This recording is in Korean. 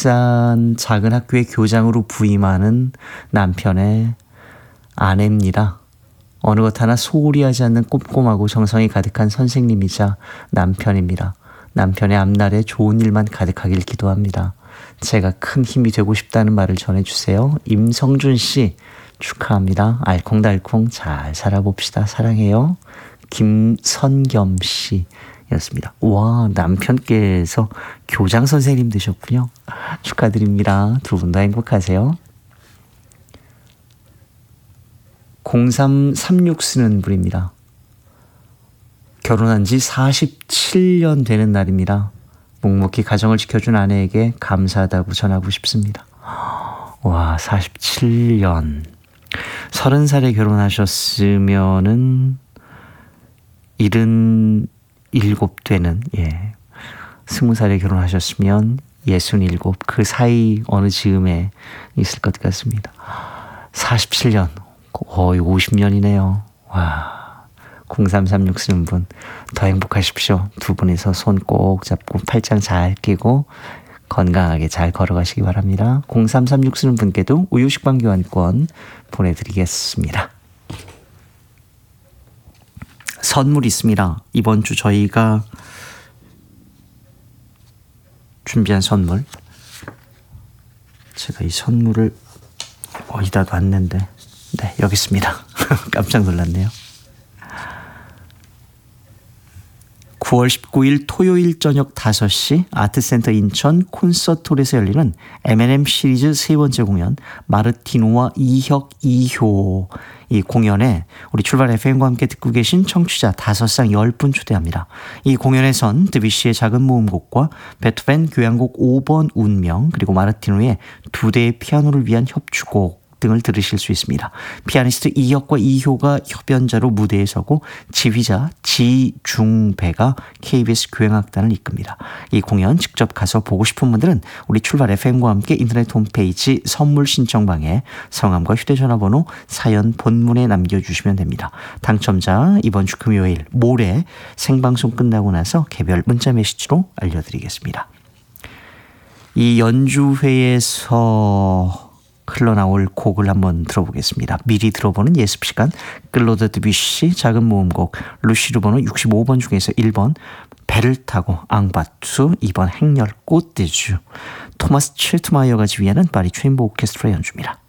울산 작은 학교의 교장으로 부임하는 남편의 아내입니다. 어느 것 하나 소홀히 하지 않는 꼼꼼하고 정성이 가득한 선생님이자 남편입니다. 남편의 앞날에 좋은 일만 가득하길 기도합니다. 제가 큰 힘이 되고 싶다는 말을 전해주세요. 임성준 씨 축하합니다. 알콩달콩 잘 살아봅시다. 사랑해요. 김선겸 씨였습니다. 와, 남편께서 교장 선생님 되셨군요. 축하드립니다. 두 분 다 행복하세요. 0336 쓰는 분입니다. 결혼한 지 47년 되는 날입니다. 묵묵히 가정을 지켜준 아내에게 감사하다고 전하고 싶습니다. 와, 47년. 30살에 결혼하셨으면은 77 되는, 20살에 결혼하셨으면 67. 그 사이 어느 즈음에 있을 것 같습니다. 47년. 거의 50년이네요. 와, 0336 쓰는 분 더 행복하십시오. 두 분이서 손 꼭 잡고 팔짱 잘 끼고 건강하게 잘 걸어가시기 바랍니다. 0336 쓰는 분께도 우유식빵 교환권 보내드리겠습니다. 선물 있습니다. 이번 주 저희가 준비한 선물, 제가 이 선물을 어디다 놨는데, 네, 여기 있습니다. 깜짝 놀랐네요. 9월 19일 토요일 저녁 5시 아트센터 인천 콘서트홀에서 열리는 M&M 시리즈 세 번째 공연 마르티노와 이혁, 이효, 이 공연에 우리 출발 FM과 함께 듣고 계신 청취자 5상 10분 초대합니다. 이 공연에선 드뷔시의 작은 모음곡과 베토벤 교향곡 5번 운명, 그리고 마르티노의 2대의 피아노를 위한 협주곡 등을 들으실 수 있습니다. 피아니스트 이혁과 이효가 협연자로 무대에 서고 지휘자 지중배가 KBS 교향악단을 이끕니다. 이 공연 직접 가서 보고 싶은 분들은 우리 출발 FM과 함께 인터넷 홈페이지 선물 신청방에 성함과 휴대전화번호, 사연 본문에 남겨주시면 됩니다. 당첨자 이번 주 금요일 모레 생방송 끝나고 나서 개별 문자 메시지로 알려드리겠습니다. 이 연주회에서 흘러나올 곡을 한번 들어보겠습니다. 미리 들어보는 예습시간, 클로드 드뷔시 작은 모음곡, 루시르 번호 65번 중에서 1번 배를 타고 앙바투, 2번 행렬 꽃대주, 토마스 칠트마이어가 지휘하는 파리 체인버 오케스트라 연주입니다.